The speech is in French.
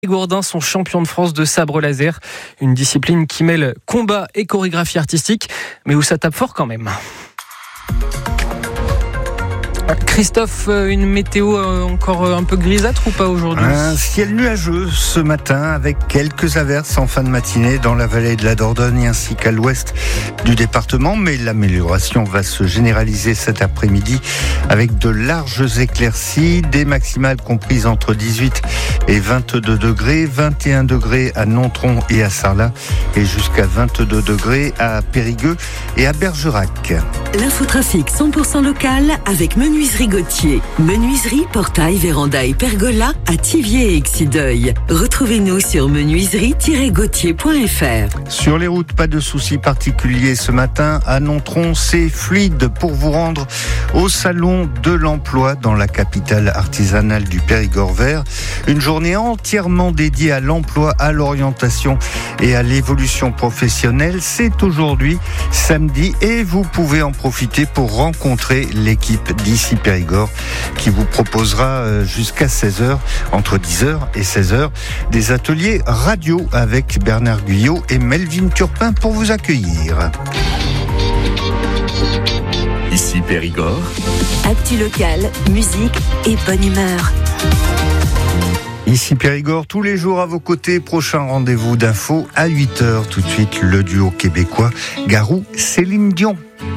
Les Gourdins sont champions de France de sabre laser, une discipline qui mêle combat et chorégraphie artistique, mais où ça tape fort quand même. Christophe, une météo encore un peu grisâtre ou pas aujourd'hui ? Un ciel nuageux ce matin avec quelques averses en fin de matinée dans la vallée de la Dordogne ainsi qu'à l'ouest du département, mais l'amélioration va se généraliser cet après-midi avec de larges éclaircies, des maximales comprises entre 18 et 22 degrés, 21 degrés à Nontron et à Sarlat et jusqu'à 22 degrés à Périgueux et à Bergerac. L'infotrafic 100% local avec Menuiserie Gauthier. Menuiserie, portail, véranda et pergola à Thiviers et Exideuil. Retrouvez-nous sur menuiserie-gauthier.fr. Sur les routes, pas de soucis particuliers ce matin. À Nontron, c'est fluide pour vous rendre au salon de l'emploi dans la capitale artisanale du Périgord vert. Une journée entièrement dédiée à l'emploi, à l'orientation et à l'évolution professionnelle. C'est aujourd'hui, samedi, et vous pouvez en profiter pour rencontrer l'équipe d'ici Périgord qui vous proposera jusqu'à 16h, entre 10h et 16h, des ateliers radio avec Bernard Guyot et Melvin Turpin pour vous accueillir. Ici Périgord. Actu local, musique et bonne humeur. Ici Périgord, tous les jours à vos côtés. Prochain rendez-vous d'infos à 8h. Tout de suite, le duo québécois Garou Céline Dion.